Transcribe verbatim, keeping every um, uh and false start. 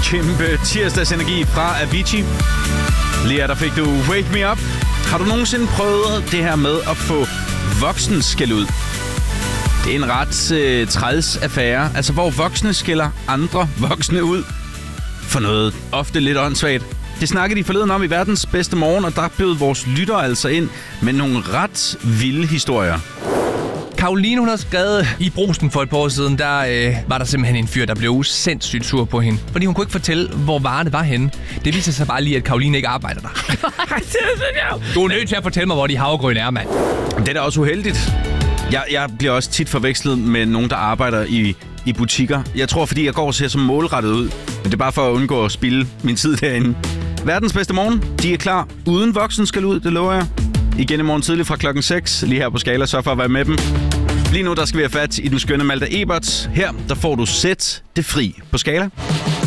kæmpe tirsdagsenergi fra Avicii. Lige der fik du Wake Me Up. Har du nogensinde prøvet det her med at få voksne skæld ud? Det er en ret øh, træls affære, altså hvor voksne skælder andre voksne ud for noget ofte lidt åndssvagt. Det snakkede de forleden om i Verdens Bedste Morgen, og der bød vores lytter altså ind med nogle ret vilde historier. Karoline, hun har skrevet i Brugsen for et par år siden, der øh, var der simpelthen en fyr, der blev sindssygt sur på hende. Fordi hun kunne ikke fortælle, hvor varerne var henne. Det viser sig bare lige, at Karoline ikke arbejder der. Du er nødt til at fortælle mig, hvor de havregryn er, mand. Det er da også uheldigt. Jeg, jeg bliver også tit forvekslet med nogen, der arbejder i, i butikker. Jeg tror, fordi jeg går og ser så målrettet ud. Men det er bare for at undgå at spilde min tid derinde. Verdens Bedste Morgen, de er klar. Uden voksen skal ud, det lover jeg. Igen i morgen tidlig fra klokken seks, lige her på Skala, så for at være med dem. Lige nu, der skal vi have fat i den skønne Malthe Ebert. Her, der får du Sæt det fri på Skala.